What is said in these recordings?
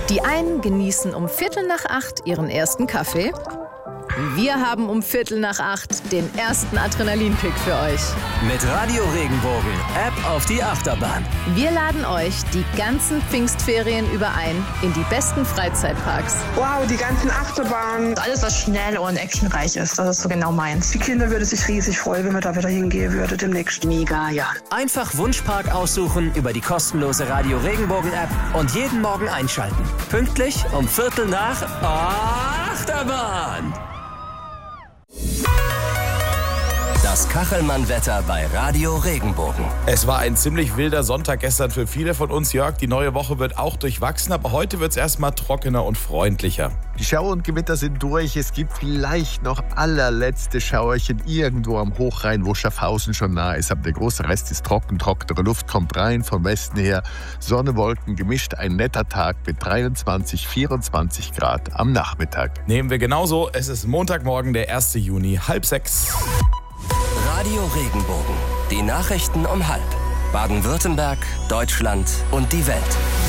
Die einen genießen um 7:45 ihren ersten Kaffee. Wir haben um 7:45 den ersten Adrenalinkick für euch. Mit Radio Regenbogen, App auf die Achterbahn. Wir laden euch die ganzen Pfingstferien über ein in die besten Freizeitparks. Wow, die ganzen Achterbahnen. Alles, was schnell und actionreich ist, das ist so genau meins. Die Kinder würden sich riesig freuen, wenn wir da wieder hingehen würden demnächst. Mega, ja. Einfach Wunschpark aussuchen über die kostenlose Radio Regenbogen App und jeden Morgen einschalten. Pünktlich um 7:15 Achterbahn. Das Kachelmann-Wetter bei Radio Regenbogen. Es war ein ziemlich wilder Sonntag gestern für viele von uns, Jörg. Die neue Woche wird auch durchwachsen, aber heute wird es erstmal trockener und freundlicher. Die Schauer und Gewitter sind durch. Es gibt vielleicht noch allerletzte Schauerchen irgendwo am Hochrhein, wo Schaffhausen schon nah ist. Aber der große Rest ist trocken. Trockene Luft kommt rein vom Westen her. Sonne, Wolken gemischt. Ein netter Tag mit 23, 24 Grad am Nachmittag. Nehmen wir genauso. Es ist Montagmorgen, der 1. Juni, 5:30. Radio Regenbogen. Die Nachrichten um 5:30. Baden-Württemberg, Deutschland und die Welt.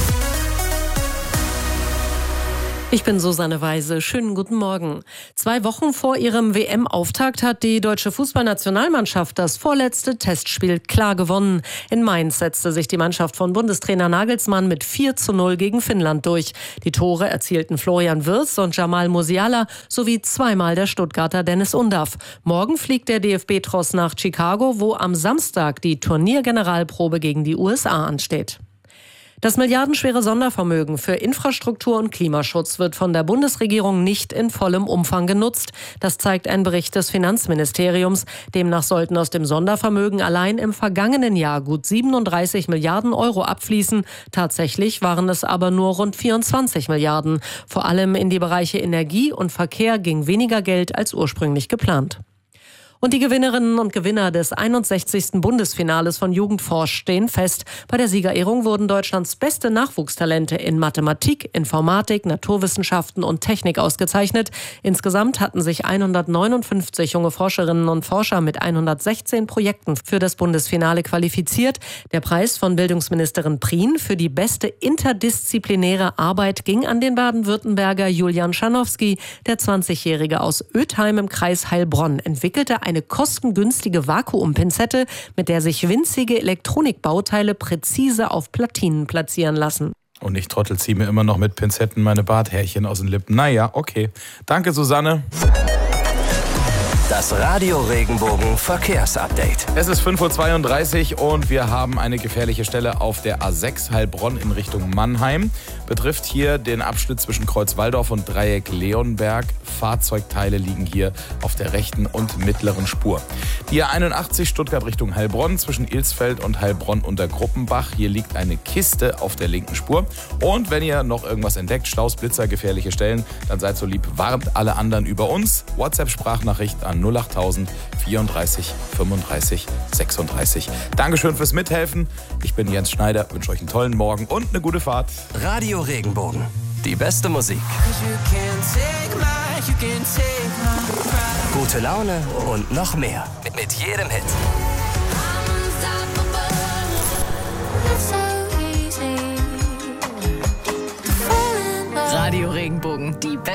Ich bin Susanne Weise. Schönen guten Morgen. 2 Wochen vor ihrem WM-Auftakt hat die deutsche Fußballnationalmannschaft das vorletzte Testspiel klar gewonnen. In Mainz setzte sich die Mannschaft von Bundestrainer Nagelsmann mit 4:0 gegen Finnland durch. Die Tore erzielten Florian Wirtz und Jamal Musiala sowie zweimal der Stuttgarter Dennis Undaff. Morgen fliegt der DFB-Tross nach Chicago, wo am Samstag die Turniergeneralprobe gegen die USA ansteht. Das milliardenschwere Sondervermögen für Infrastruktur und Klimaschutz wird von der Bundesregierung nicht in vollem Umfang genutzt. Das zeigt ein Bericht des Finanzministeriums. Demnach sollten aus dem Sondervermögen allein im vergangenen Jahr gut 37 Milliarden Euro abfließen. Tatsächlich waren es aber nur rund 24 Milliarden. Vor allem in die Bereiche Energie und Verkehr ging weniger Geld als ursprünglich geplant. Und die Gewinnerinnen und Gewinner des 61. Bundesfinales von Jugendforsch stehen fest. Bei der Siegerehrung wurden Deutschlands beste Nachwuchstalente in Mathematik, Informatik, Naturwissenschaften und Technik ausgezeichnet. Insgesamt hatten sich 159 junge Forscherinnen und Forscher mit 116 Projekten für das Bundesfinale qualifiziert. Der Preis von Bildungsministerin Prien für die beste interdisziplinäre Arbeit ging an den Baden-Württemberger Julian Schanowski. Der 20-Jährige aus Ötheim im Kreis Heilbronn entwickelte eine kostengünstige Vakuumpinzette, mit der sich winzige Elektronikbauteile präzise auf Platinen platzieren lassen. Und ich Trottel ziehe mir immer noch mit Pinzetten meine Barthärchen aus den Lippen. Naja, okay. Danke, Susanne. Das Radio Regenbogen Verkehrsupdate. Es ist 5:32 Uhr und wir haben eine gefährliche Stelle auf der A6 Heilbronn in Richtung Mannheim. Betrifft hier den Abschnitt zwischen Kreuz-Walldorf und Dreieck Leonberg. Fahrzeugteile liegen hier auf der rechten und mittleren Spur. Die A81 Stuttgart Richtung Heilbronn zwischen Ilsfeld und Heilbronn unter Gruppenbach. Hier liegt eine Kiste auf der linken Spur. Und wenn ihr noch irgendwas entdeckt, Staus, Blitzer, gefährliche Stellen, dann seid so lieb, warnt alle anderen über uns. WhatsApp-Sprachnachricht an 08000 34 35 36. Dankeschön fürs Mithelfen. Ich bin Jens Schneider, wünsche euch einen tollen Morgen und eine gute Fahrt. Radio Regenbogen. Die beste Musik. Gute Laune und noch mehr. Mit jedem Hit. Radio Regenbogen, die